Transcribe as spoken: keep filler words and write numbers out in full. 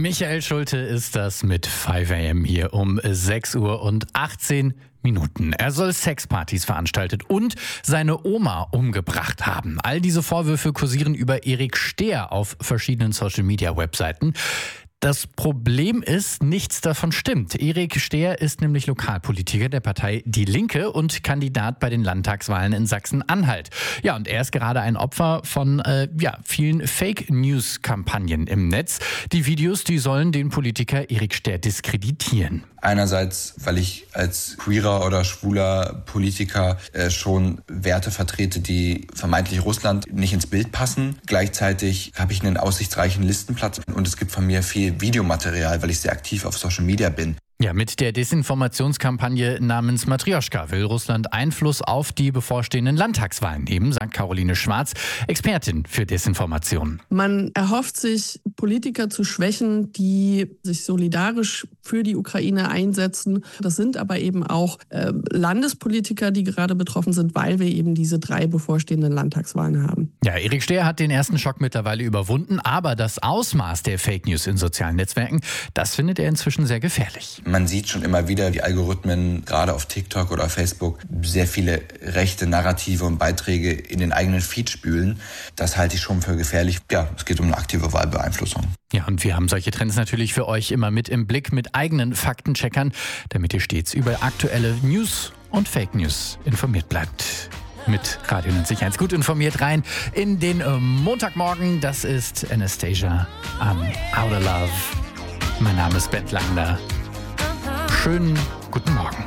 Michael Schulte ist das mit fünf a m hier um sechs Uhr und achtzehn Minuten. Er soll Sexpartys veranstaltet und seine Oma umgebracht haben. All diese Vorwürfe kursieren über Erik Stehr auf verschiedenen Social-Media-Webseiten. Das Problem ist, nichts davon stimmt. Erik Stehr ist nämlich Lokalpolitiker der Partei Die Linke und Kandidat bei den Landtagswahlen in Sachsen-Anhalt. Ja, und er ist gerade ein Opfer von äh, ja, vielen Fake-News-Kampagnen im Netz. Die Videos, die sollen den Politiker Erik Stehr diskreditieren. Einerseits, weil ich als queerer oder schwuler Politiker äh, schon Werte vertrete, die vermeintlich Russland nicht ins Bild passen. Gleichzeitig habe ich einen aussichtsreichen Listenplatz und es gibt von mir viel Videomaterial, weil ich sehr aktiv auf Social Media bin. Ja, mit der Desinformationskampagne namens Matrioschka will Russland Einfluss auf die bevorstehenden Landtagswahlen nehmen, sagt Caroline Schwarz, Expertin für Desinformation. Man erhofft sich, Politiker zu schwächen, die sich solidarisch für die Ukraine einsetzen. Das sind aber eben auch äh, Landespolitiker, die gerade betroffen sind, weil wir eben diese drei bevorstehenden Landtagswahlen haben. Ja, Erik Stehr hat den ersten Schock mittlerweile überwunden, aber das Ausmaß der Fake News in sozialen Netzwerken, das findet er inzwischen sehr gefährlich. Man sieht schon immer wieder, wie Algorithmen gerade auf TikTok oder Facebook sehr viele rechte Narrative und Beiträge in den eigenen Feed spülen. Das halte ich schon für gefährlich. Ja, es geht um eine aktive Wahlbeeinflussung. Ja, und wir haben solche Trends natürlich für euch immer mit im Blick mit eigenen Faktencheckern, damit ihr stets über aktuelle News und Fake News informiert bleibt. Mit Radio neunzig gut informiert rein in den äh, Montagmorgen. Das ist Anastasia am Outer Love. Mein Name ist Ben Langner. Schönen guten Morgen.